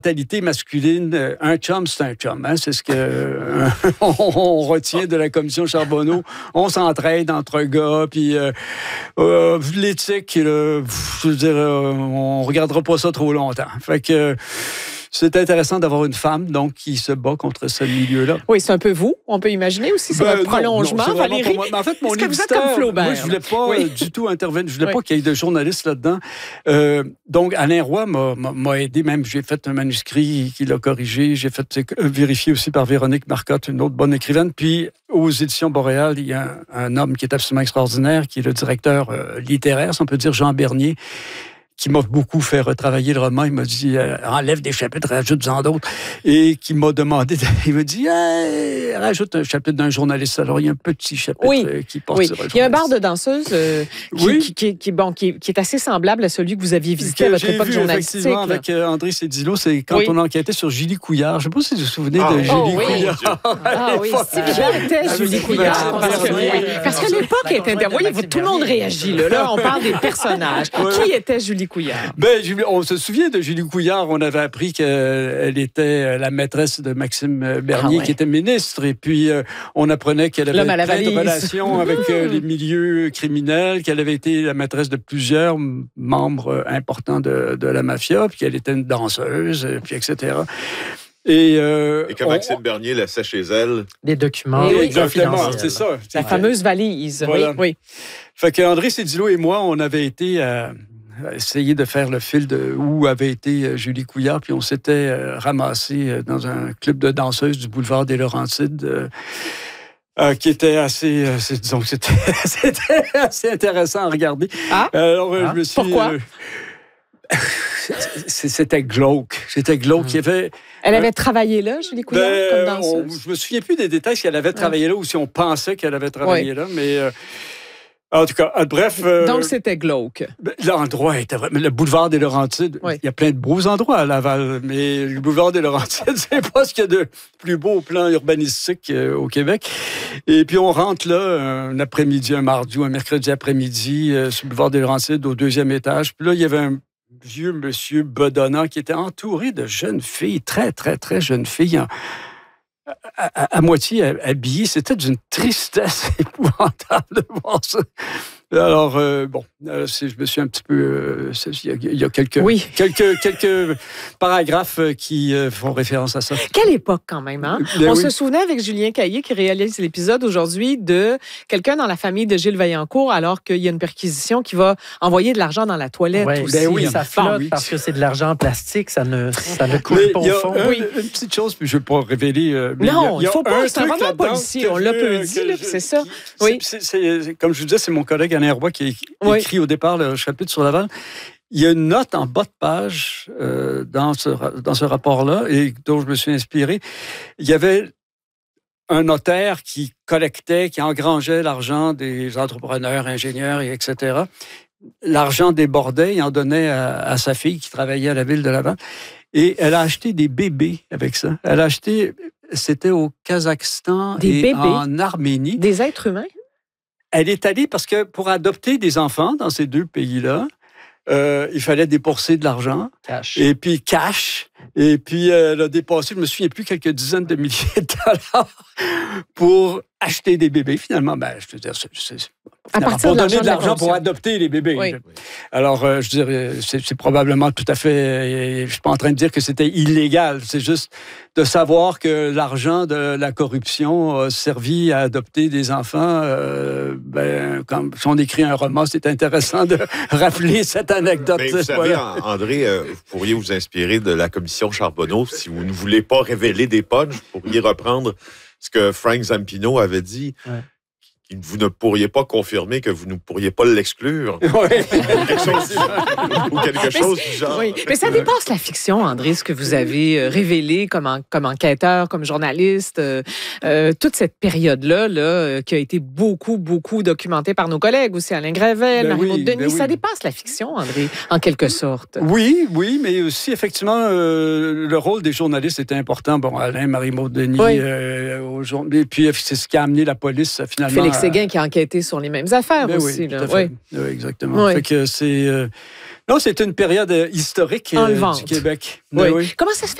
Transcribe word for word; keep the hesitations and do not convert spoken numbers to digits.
mentalité masculine, un chum, c'est un chum. Hein? C'est ce que euh, on, on retient de la commission Charbonneau. On s'entraide entre gars, puis euh, euh, l'éthique, là, je veux dire, euh, on regardera pas ça trop longtemps. Fait que euh, c'est intéressant d'avoir une femme donc qui se bat contre ce milieu-là. Oui, c'est un peu vous. On peut imaginer aussi, c'est ben, votre prolongement, non, non, Valérie. Mais en fait, mon Est-ce que vous êtes comme Flaubert? Moi, je voulais pas oui. euh, du tout intervenir. Je voulais oui. pas qu'il y ait de journalistes là-dedans. Euh, donc, Alain Roy m'a, m'a aidé. Même, j'ai fait un manuscrit qui l'a corrigé. J'ai fait euh, vérifier aussi par Véronique Marcotte, une autre bonne écrivaine. Puis, aux éditions Boréal, il y a un, un homme qui est absolument extraordinaire, qui est le directeur euh, littéraire, si on peut dire, Jean Bernier, qui m'a beaucoup fait retravailler le roman. Il m'a dit, euh, enlève des chapitres, rajoute-en d'autres. Et qui m'a demandé, il m'a dit, hey, rajoute un chapitre d'un journaliste. Alors, il y a un petit chapitre oui. euh, qui porte oui. sur le journaliste. Il y a un bar de danseuse euh, qui, oui. qui, qui, qui, bon, qui, qui est assez semblable à celui que vous aviez visité que à votre j'ai époque vu, journalistique. Effectivement, avec euh, André Cédillo, c'est quand oui. on enquêtait sur Julie Couillard. Je ne sais pas si vous vous souvenez ah, de oh, Julie oui. Couillard. Ah oui, c'est bien était Julie Couillard. Parce, que, oui. parce qu'à l'époque, elle était interviewée. Tout le monde réagit. Là, là on parle des personnages. Oui. Qui était Julie Couillard? Ben, on se souvient de Julie Couillard. On avait appris qu'elle était la maîtresse de Maxime Bernier, ah ouais. qui était ministre. Et puis, euh, on apprenait qu'elle avait plein valise. de relations avec euh, les milieux criminels, qu'elle avait été la maîtresse de plusieurs membres importants de, de la mafia, puis qu'elle était une danseuse, puis et cetera. Et, euh, et que Maxime on... Bernier laissait chez elle des documents. Oui, exactement, c'est ça. C'est la fameuse valise. Voilà. Oui, oui. Fait qu'André Cédillo et moi, on avait été à... essayer de faire le fil de où avait été Julie Couillard, puis on s'était euh, ramassé dans un club de danseuses du boulevard des Laurentides, euh, euh, qui était assez, euh, disons que c'était, c'était assez intéressant à regarder. Ah? Alors, euh, ah. je me suis... Pourquoi? Euh, c'était glauque. C'était glauque. Mmh. Il y avait... Elle avait euh, travaillé là, Julie Couillard, ben, comme danseuse? On, je me souviens plus des détails si elle avait travaillé ouais. là ou si on pensait qu'elle avait travaillé ouais. là, mais... Euh, En tout cas, bref... Euh, Donc, c'était glauque. L'endroit était vraiment... Le boulevard des Laurentides, oui. il y a plein de beaux endroits à Laval, mais le boulevard des Laurentides, c'est pas ce qu'il y a de plus beau au plan urbanistique euh, au Québec. Et puis, on rentre là, un après-midi, un mardi ou un mercredi après-midi, euh, sur le boulevard des Laurentides, au deuxième étage. Puis là, il y avait un vieux monsieur bedonnant qui était entouré de jeunes filles, très, très, très jeunes filles, en... À, à, à moitié habillé, c'était d'une tristesse épouvantable de voir ça. Alors, euh, bon, euh, je me suis un petit peu... Euh, il y a quelques, oui. quelques, quelques paragraphes qui euh, font référence à ça. Quelle époque, quand même, hein? Ben On oui. se souvenait avec Julien Caillé, qui réalise l'épisode aujourd'hui, de quelqu'un dans la famille de Gilles Vaillancourt, alors qu'il y a une perquisition qui va envoyer de l'argent dans la toilette ouais, aussi. Ben oui, ça flotte oui. parce que c'est de l'argent en plastique, ça ne, ça ne coule pas au fond. Un, oui. Une petite chose, puis je ne vais pas révéler... Euh, non, il ne faut pas, c'est un roman policier, on l'a peu dit, là, c'est ça. Oui. C'est, c'est, c'est, comme je vous disais, c'est mon collègue Alain Roy qui a oui. écrit au départ le chapitre sur Laval. Il y a une note en bas de page euh, dans, ce, dans ce rapport-là, et dont je me suis inspiré. Il y avait un notaire qui collectait, qui engrangeait l'argent des entrepreneurs, ingénieurs, et etc. L'argent débordait, il en donnait à, à sa fille qui travaillait à la ville de Laval. Et elle a acheté des bébés avec ça. Elle a acheté, c'était au Kazakhstan des et bébés? En Arménie. Des êtres humains? Elle est allée parce que pour adopter des enfants dans ces deux pays-là, euh, il fallait débourser de l'argent. Cash. Et puis cash. Et puis elle a dépassé, je me souviens plus, quelques dizaines de milliers de dollars pour acheter des bébés. Finalement, ben, je veux dire, c'est, c'est, à partir pour de donner de l'argent, l'argent pour adopter les bébés. Oui. Alors, euh, je dirais, c'est, c'est probablement tout à fait... Euh, je suis pas en train de dire que c'était illégal. C'est juste de savoir que l'argent de la corruption a servi à adopter des enfants. Euh, ben, quand si on écrit un roman, c'est intéressant de rappeler cette anecdote. Mais vous savez, voilà. André, euh, vous pourriez vous inspirer de la commission Charbonneau. Si vous ne voulez pas révéler des punchs, vous pourriez reprendre ce que Frank Zampino avait dit. Ouais. Vous ne pourriez pas confirmer que vous ne pourriez pas l'exclure. Oui. Ou quelque chose, ou quelque chose du genre. Oui. Mais ça dépasse la fiction, André, ce que vous avez révélé comme, en, comme enquêteur, comme journaliste. Euh, euh, toute cette période-là, là, qui a été beaucoup, beaucoup documentée par nos collègues aussi, Alain Gravel, ben Marie-Maud oui, Denis. Ben oui. Ça dépasse la fiction, André, en quelque sorte. Oui, oui, mais aussi, effectivement, euh, le rôle des journalistes était important. Bon, Alain, Marie-Maud Denis, oui. euh, aujourd'hui. Puis c'est ce qui a amené la police, finalement. Félix Séguin qui a enquêté sur les mêmes affaires ben aussi. Oui, là. Oui. oui, exactement. Oui. Fait que c'est... Euh... Non, c'est une période historique euh, du Québec. Oui. Oui. Comment ça se fait